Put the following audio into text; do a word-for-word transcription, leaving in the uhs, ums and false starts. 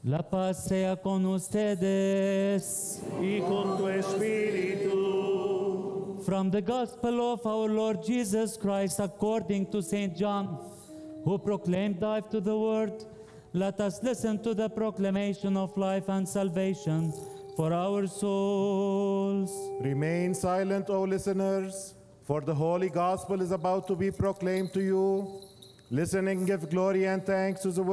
La paz sea con ustedes. y con tu espíritu. From the Gospel of our Lord Jesus Christ according to Saint John, who proclaimed life to the world, let us listen to the proclamation of life and salvation for our souls. Remain silent, O listeners, for the Holy Gospel is about to be proclaimed to you. Listen and give glory and thanks to the